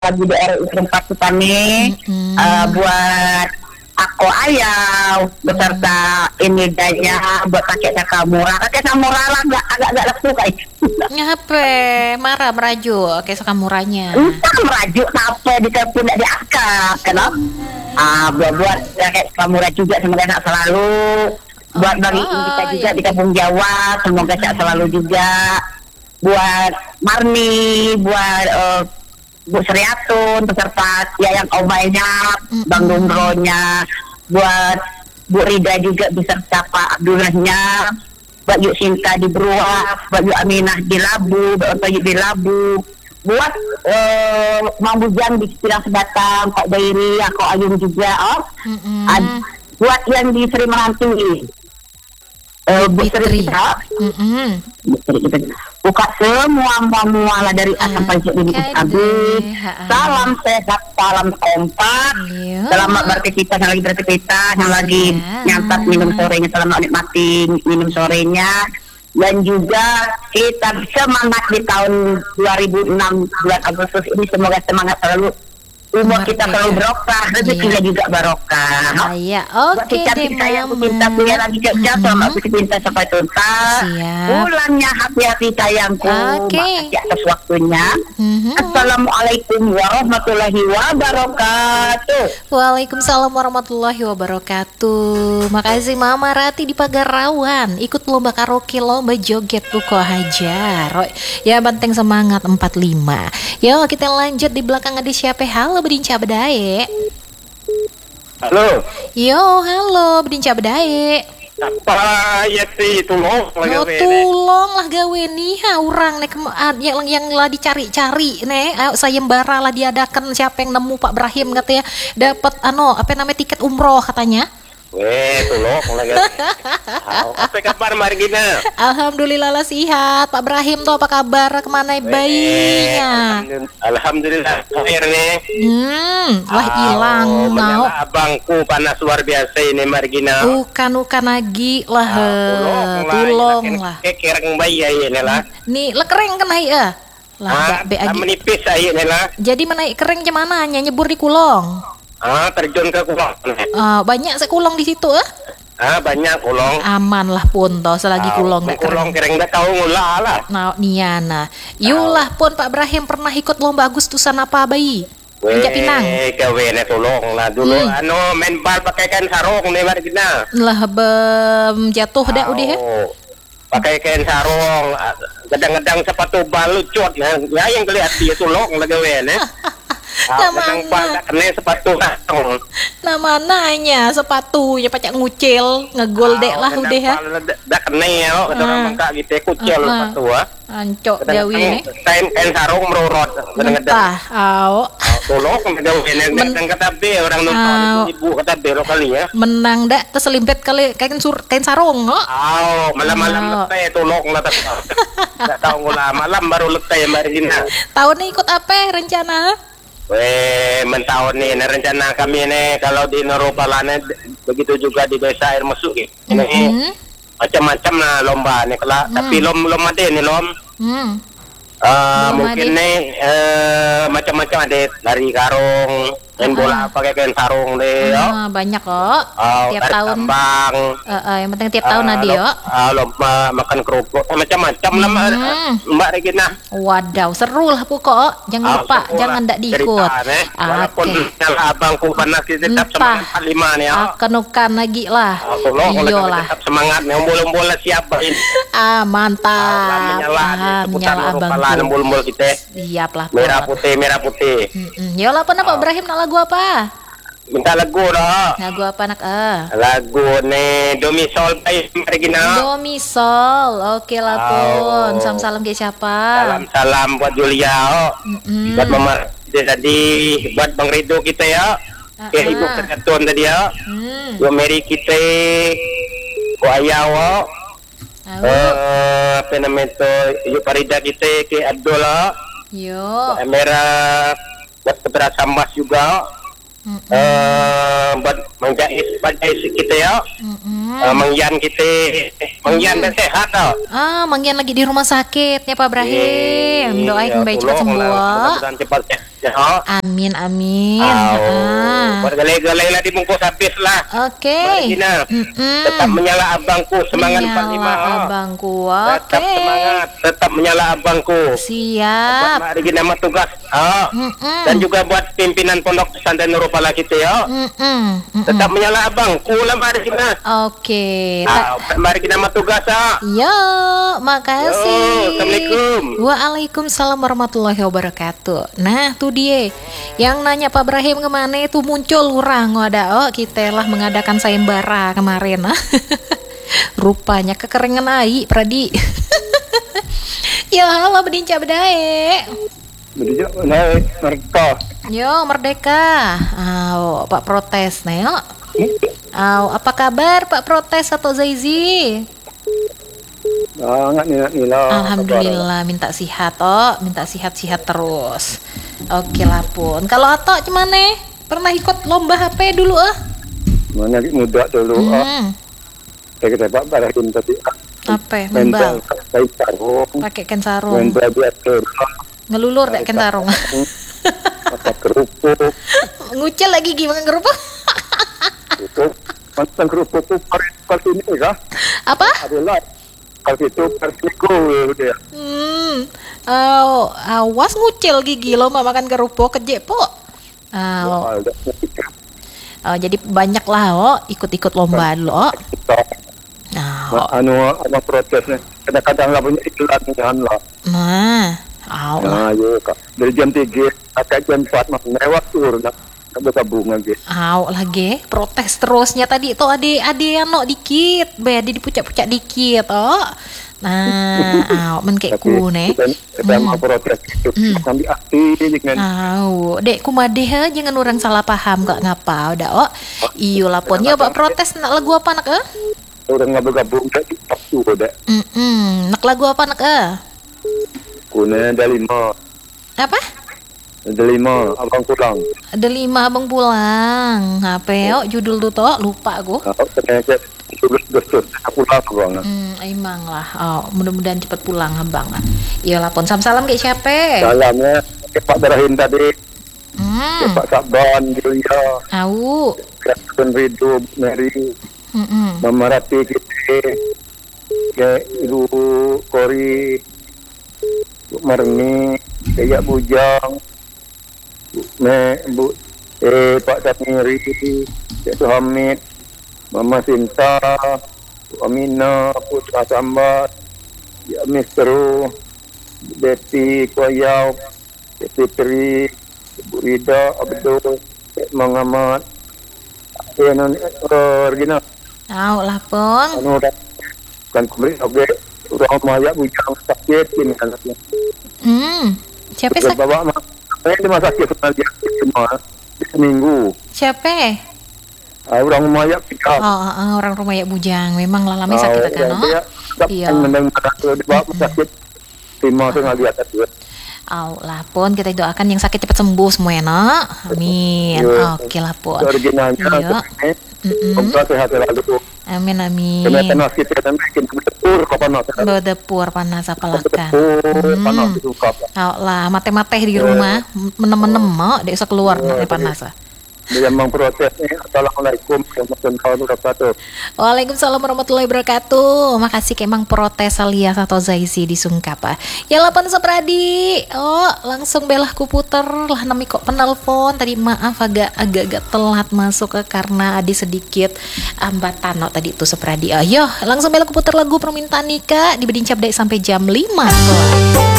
lagi daerah tempat kami buat aku ayau beserta ini daya buat kakek Sakamura lah agak suka Ngape marah merajuk kayak Sakamuranya. entah merajuk sampai ditelepon tidak diangkat kenapa buat kakek Sakamura juga semoga sehat selalu buat bagi kita juga di Kampung Jawa semoga sehat selalu juga buat Marni buat Bu Sriatun peserta Yayang Omaynya Bang Dumronya buat Bu Rida juga beserta Pak Abdullahnya buat Yuk Sinta di Beruah buat Yuk Aminah di Labu buat Yuk di Labu buat Mang Bujang di Pilang Sebatang Pak Dairi aku Ayun juga buat yang di Sri Meranti Bu Sri kita buka semua muala dari asam pajak ini habis. Salam sehat, salam kompak. Selamat beraktivitas yang lagi nyantat minum sorenya, selamat menikmati minum sorenya. Dan juga kita semangat di tahun 2006 bulan Agustus ini semoga semangat selalu. Umur kita selalu barokah, rezekinya juga barokah. Iya, oke deh saya minta punya lagi kerja sama aku minta sampai tuntas. Bulannya hati-hati sayangku. Makasih atas waktunya. Assalamualaikum warahmatullahi wabarakatuh. Waalaikumsalam warahmatullahi wabarakatuh. Makasih Mama Rati di Pagarawan. Ikut lomba karaoke, lomba joget Buko Hajar. Ya banteng semangat 45. Yuk kita lanjut di belakang ada siapa? Halo Bedinca Bedae. Halo. Yo, halo Bedinca Bedae. Apa ya sih tolong lah gawe nih orang nek yang lah dicari-cari nih ayo sayembara lah diadakan siapa yang nemu Pak Brahim katanya dapat apa namanya tiket umroh katanya. Tolong lagi. Apa kabar Margina? Alhamdulillah lah sehat. Pak Brahim tuh apa kabar? Kemana bayinya? Alhamdulillah akhir nih. Wah hilang mau. Abangku panas luar biasa ini Margina. Bukan lagi lah. Tolong lah. Kereng bayi ini lah. Nih lekereng kena ya. Lah menipis ini lah. Jadi mana kering gimana? Nyebur di kulong. Terjun ke kulong. Banyak sekulong di situ banyak kulong. Aman lah pun toh selagi kulong dak kulong kering dak tahu ngulah lah. Niana. Yulah pun Pak Brahim pernah ikut lomba Agustusan apa bayi? Injak Pinang. Gawe ne tolong lah dulu main bal pakai kain sarung nih Margina. Lah jatuh dak udah ya. Pakai kain sarung, gedang-gedang sepatu balucut ya yang kelihatan dia tolong lah gawe ne. Kena sepatu nama nanya sepatu ya pacak ngucil ngegol dek lah udah ya dak kena ya orang mangka gitu kucil sepatu ancok jawi nih kain sarung merorot mentah tolong kadang kata B orang nonton ibu kata B lo kali ya menang dak terselimpet kali kain sarung malam-malam letai tolong lah tak tahu malam baru letai Margina. Tahun ini ikut apa rencana? Mentahun nih rencana kami nih kalau di Noropalane begitu juga di desa air masuk ini macam-macam lah lomba nih kalau tapi lom ada nih mungkin nih macam-macam ada dari karung main bola pakai kain sarung deh banyak kok tiap tahun tambang yang penting tiap tahun ada yo lomba makan kerupuk macam-macam lah Mbak Regina. Wadaw seru lah pokok jangan lupa jangan ndak diikut walaupun abangku panas tetap semangat 45 nih akan lagi lah iyalah tetap semangat nih bola siapa ini mantap menyala abangku bola kita siap lah merah putih yolah apa Pak Ibrahim nak lagu apa? Minta lagu dah. Lagu apa nak? Lagu ni Domisol Pais Margina. Domisol. Okey lah pun. Salam-salam ke siapa? Salam-salam buat Julia. Buat Mama tadi, buat Bang Rido kita ya. Ibu Ketuan tadi ya. Buat Mary kita. Buat Ayah. Apa nama itu? Ibu Farida kita ke Abdullah. Yo. Merah buat Putra Sambas juga. Buat Mangjais kita ya. Mangyan kita dah sehat tau. Mangyan lagi di rumah sakit ya Pak Ibrahim. Doain baik cepat sembuh. Cepat Ya. Oh. Amin amin. Bergalai-galai lah dibungkus habis lah. Oke. Margina, tetap menyala abangku, semangat 45. Abangku. Tetap Oke. semangat, tetap menyala abangku. Buat Siap. Margina mah tugas. Dan juga buat pimpinan Pondok Pesantren Nurul Falah kita ya. Tetap menyala abangku lah Margina. Oke. Margina mah tugas ya. Yo, makasih. Yo, Assalamualaikum. Waalaikumsalam warahmatullahi wabarakatuh. Nah, tuh dia. Yang nanya Pak Ibrahim kemana itu muncul orang ada. Kita lah mengadakan sayembara kemarin. Rupanya kekeringan ai, Pradi. Ya, halo Bedinca Bedae. Bedinca naik Merdeka. Yo, Merdeka. Pak Protes nih, yo. Apa kabar Pak Protes atau Zaizi? Banget nih lah. Alhamdulillah, minta sihat minta sihat-sihat terus. Oke lah pun. Kalau Ato gimana? Pernah ikut lomba HP dulu Mana muda dulu saya kata Pak Barahin tadi. Apa? Membal. Pakai ken sarung. Ngelulur dek ken sarung. Pakai kerupuk. Ngucel lagi gimana kerupuk? Itu mantan kerupuk kalau ini kah? Apa? Adalah kalau itu persiko dia. Awas ngucil gigi lo makan kerupuk kejep po. Jadi banyak lah ikut-ikut lomba dulu. Anu protesnya kadang-kadang lah punya iklan lah. Iya kak. Dari jam 3 sampai jam 4 mah lewat tur nak bergabung lagi. Lagi protes terusnya tadi itu ade ano dikit, ade dipucak-pucak dikit Nah, men kayak ku ne. Kita mau protes itu sambil aktif dengan. Dek kumadeh jangan orang salah paham gak ngapa udah iyo lapon yo Pak protes nak lagu apa nak Orang nggak bergabung tak waktu udah. Nak lagu apa nak Kuna ada 5. Apa? Ada 5 abang pulang. Ada 5 abang pulang. Apa yo judul tuh lupa aku. Pulang bang. Emang lah. Mudah-mudahan cepat pulang abang. Iya lapon salam kayak siapa? Salamnya ke Pak Barahin tadi. Ke Pak Saban Julia. Kapten Ridho Mary. Mama Rati kita. Ke Ibu Kori. Bu Marni. Kayak Bujang. Bu Pak Satmiri. Cik Hamid. Mama Sinta, Amina, Putra Sambat, ya Mistru, Betty Koyau, Fitri, Ibu Rida, Abdul, Mang Ahmad, Regina. Lapon. Kan kembali oke, udah maya bujang sakit ini anaknya. Siapa sakit? Bawa mah, saya di rumah sakit semua seminggu. Siapa? Orang rumah ya kita. Orang rumah ya bujang. Memang lah lama sakit kan? Iya. Dibawa sakit. Timah tu ngaliat tu. Lapon kita doakan yang sakit cepat sembuh semua ya nak. Amin. Oke lapon. Originalnya. Semoga sehat selalu. Amin amin. Kenapa kita dan bikin berdepur kapan nak? Berdepur panas apalakan. Panas itu kapan? Lah mate-mate di rumah menem-menem mak dek keluar nak panas. Dia memang prosesnya. Assalamualaikum warahmatullahi wabarakatuh. Waalaikumsalam warahmatullahi wabarakatuh. Makasih kemang protes alias atau Zaizi disungkap ya lapan Sepradi. Langsung belah ku puter lah nami kok penelpon tadi maaf agak telat masuk karena ada sedikit hambatan tadi itu Sepradi. Yo langsung belah ku puter lagu permintaan nikah di Bedin Capdai sampai jam 5.